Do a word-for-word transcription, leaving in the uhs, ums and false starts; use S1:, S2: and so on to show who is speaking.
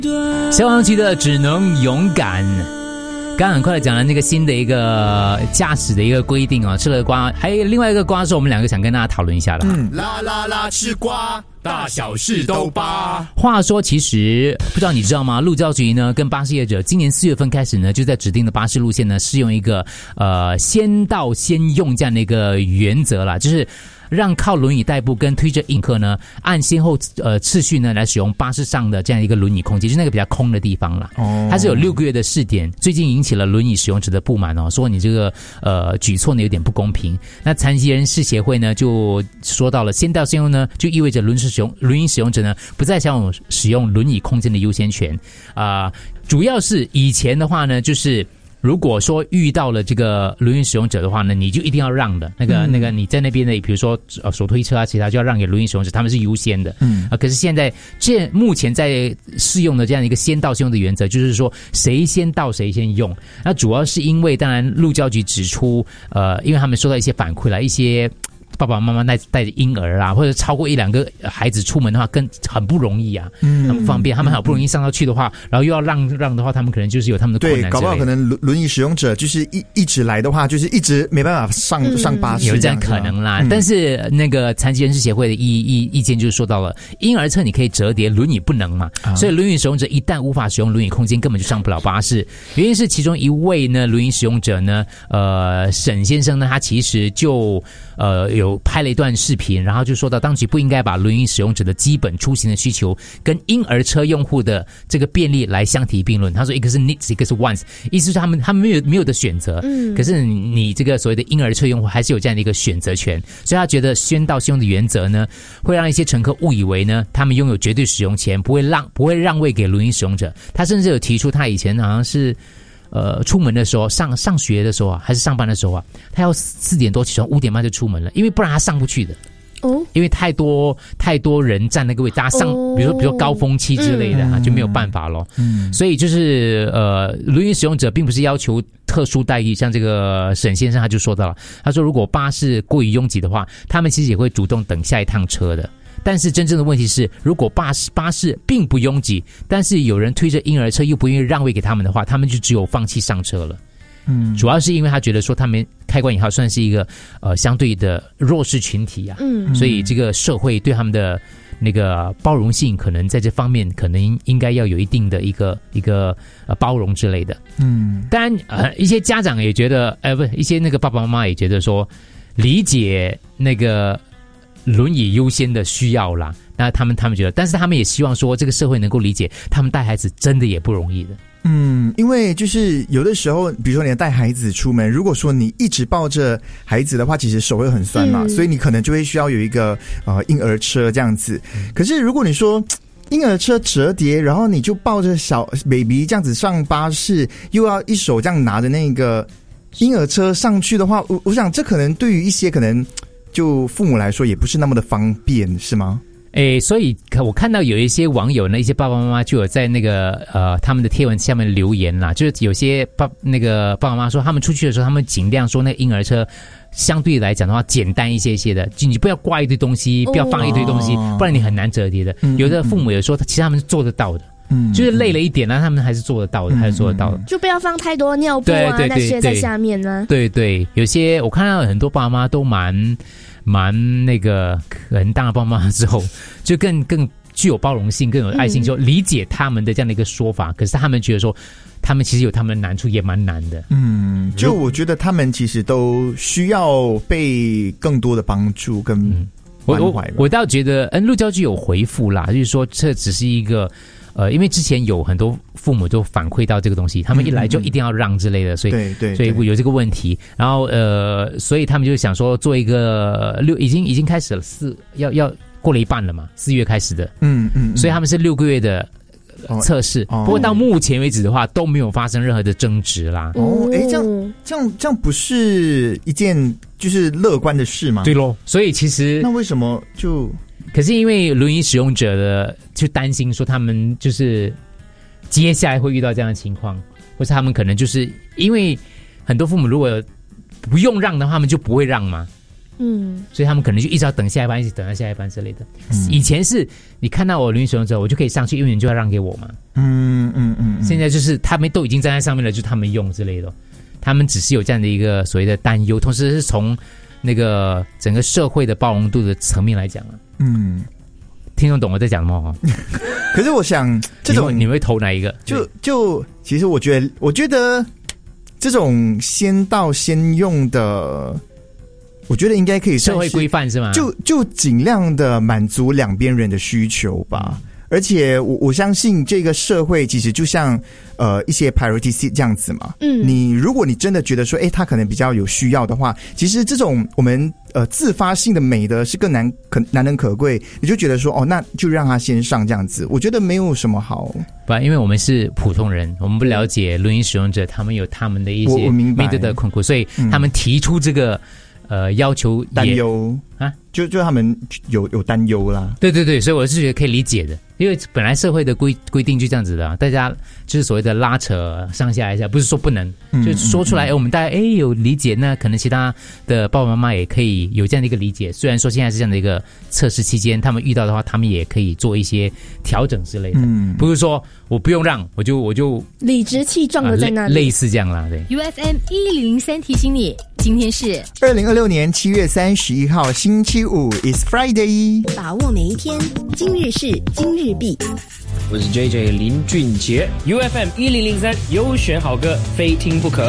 S1: 消防局的只能勇敢。刚刚很快的讲了那个新的一个驾驶的一个规定哦，吃了瓜，还有另外一个瓜是我们两个想跟大家讨论一下的。
S2: 嗯，啦啦啦，吃瓜，大小事都扒。
S1: 话说，其实不知道你知道吗？路交局呢跟巴士业者今年四月份开始呢，就在指定的巴士路线呢适用一个呃先到先用这样的一个原则啦，就是让靠轮椅代步跟推着硬客呢，按先后呃次序呢来使用巴士上的这样一个轮椅空间，就是那个比较空的地方啦。哦，它是有六个月的试点，最近引起了轮椅使用者的不满哦，说你这个呃举措呢有点不公平。那残疾人士协会呢就说到了，先到先用呢，就意味着轮椅使用轮椅使用者呢不再享有使用轮椅空间的优先权啊、呃。主要是以前的话呢，就是。如果说遇到了这个轮椅使用者的话呢，你就一定要让的。那个、嗯、那个你在那边的，比如说呃手推车啊，其他就要让给轮椅使用者，他们是优先的。嗯啊，可是现在这目前在适用的这样一个先到先用的原则，就是说谁先到谁先用。那主要是因为，当然路交局指出，呃，因为他们收到一些反馈了，一些。爸爸妈妈带带着婴儿啊，或者超过一两个孩子出门的话，更很不容易啊，嗯，很不方便。他们好不容易上到去的话，然后又要让让的话，他们可能就是有他们的困难。
S2: 对，搞不好可能轮轮椅使用者就是一一直来的话，就是一直没办法上、嗯、上巴士，
S1: 有这样可能啦。嗯、但是那个残疾人士协会的意意意见就是说到了，婴儿车你可以折叠，轮椅不能嘛，啊、所以轮椅使用者一旦无法使用轮椅空间，根本就上不了巴士。原因是其中一位呢轮椅使用者呢，呃，沈先生呢，他其实就呃有拍了一段视频，然后就说到当局不应该把轮椅使用者的基本出行的需求跟婴儿车用户的这个便利来相提并论。他说一个是 needs， 一个是 wants， 意思是他们他们没有没有的选择，嗯，可是你这个所谓的婴儿车用户还是有这样的一个选择权，所以他觉得先到先用的原则呢，会让一些乘客误以为呢他们拥有绝对使用权，不会让不会让位给轮椅使用者。他甚至有提出他以前好像是。呃，出门的时候，上上学的时候啊，还是上班的时候啊，他要四点多起床，五点半就出门了，因为不然他上不去的。哦，因为太多太多人占那个位，大家上，哦、比如说比如说高峰期之类的，嗯、就没有办法咯。嗯，所以就是呃，轮椅使用者并不是要求特殊待遇，像这个沈先生他就说到了，他说如果巴士过于拥挤的话，他们其实也会主动等下一趟车的。但是真正的问题是，如果巴士巴士并不拥挤，但是有人推着婴儿车又不愿意让位给他们的话，他们就只有放弃上车了。嗯，主要是因为他觉得说他们开关以后算是一个呃相对的弱势群体啊，嗯，所以这个社会对他们的那个包容性，可能在这方面可能应该要有一定的一个一个呃包容之类的。嗯，当然呃一些家长也觉得，呃不，一些那个爸爸妈妈也觉得说理解那个。轮椅优先的需要啦，那他们他们觉得，但是他们也希望说这个社会能够理解，他们带孩子真的也不容易的。
S2: 嗯，因为就是有的时候，比如说你带孩子出门，如果说你一直抱着孩子的话，其实手会很酸嘛，嗯、所以你可能就会需要有一个呃婴儿车这样子。嗯、可是如果你说婴儿车折叠，然后你就抱着小 baby 这样子上巴士，又要一手这样拿着那个婴儿车上去的话，我我想这可能对于一些可能。就父母来说也不是那么的方便，是吗？
S1: 诶，所以我看到有一些网友呢，一些爸爸妈妈就有在那个呃他们的贴文下面留言啦，就是有些爸那个爸爸妈妈说，他们出去的时候，他们尽量说那个婴儿车相对来讲的话简单一些些的，就你不要挂一堆东西，不要放一堆东西，哦、不然你很难折叠的。嗯、有的父母也说，其实他们是做得到的。嗯，就是累了一点呢，他们还是做得到的，嗯、还是做得到的。
S3: 就不要放太多尿布啊，对对对对那些在下面呢。
S1: 对对，有些我看到很多爸妈都蛮蛮那个，可能当了爸妈之后，就更更具有包容性，更有爱心，就理解他们的这样的一个说法。嗯、可是他们觉得说，他们其实有他们的难处，也蛮难的。
S2: 嗯，就我觉得他们其实都需要被更多的帮助跟关怀。
S1: 我我我倒觉得，嗯，路交局有回复啦，就是说这只是一个。呃，因为之前有很多父母都反馈到这个东西，他们一来就一定要让之类的，所以
S2: 对对，
S1: 所以有这个问题。然后呃，所以他们就想说做一个六，已经已经开始了，四要要过了一半了嘛，四月开始的，嗯嗯，所以他们是六个月的测试，哦、不过到目前为止的话都没有发生任何的争执啦。
S2: 哦，哎，这样这样这样不是一件就是乐观的事吗？
S1: 对咯，所以其实
S2: 那为什么就？
S1: 可是因为轮椅使用者的就担心说他们就是接下来会遇到这样的情况，或是他们可能就是因为很多父母如果不用让的话，他们就不会让嘛。 嗯，所以他们可能就一直要等下一班，一直等到下一班之类的。嗯、以前是你看到我轮椅使用者，我就可以上去，因为你就要让给我嘛。嗯嗯嗯。现在就是他们都已经站在上面了，就他们用之类的，他们只是有这样的一个所谓的担忧，同时是从那个整个社会的包容度的层面来讲啊。嗯，听众懂我在讲什么？
S2: 可是我想，这种
S1: 你, 你会投哪一个？
S2: 就就其实我觉得，我觉得这种先到先用的。我觉得应该可以
S1: 社会规范是吗？
S2: 就就尽量的满足两边人的需求吧。而且我我相信这个社会其实就像呃一些 priority seat 这样子嘛。嗯，你如果你真的觉得说，哎，他可能比较有需要的话，其实这种我们呃自发性的美德是更难可难能可贵。你就觉得说，哦，那就让他先上这样子，我觉得没有什么好。
S1: 不，因为我们是普通人，我们不了解轮椅使用者，他们有他们的一些面对的困苦，所以他们提出这个。呃，要求
S2: 担忧啊，就就他们有有担忧啦。
S1: 对对对，所以我是觉得可以理解的，因为本来社会的规规定就这样子的、啊，大家就是所谓的拉扯上下一下，不是说不能，嗯、就说出来，哎、嗯，我们大家哎有理解，那可能其他的爸爸妈妈也可以有这样的一个理解。虽然说现在是这样的一个测试期间，他们遇到的话，他们也可以做一些调整之类的，嗯，不是说我不用让，我就我就
S3: 理直气壮的在那里、
S1: 啊类，类似这样啦，对。
S4: U F M 一零零三提醒你，今天是
S2: 二零二六年七月三十一号星期五 ，It's Friday，
S4: 把握每一天，今日事今日毕。
S5: 我是 J J 林俊杰 ，U F M 一零零三优选好歌，非听不可。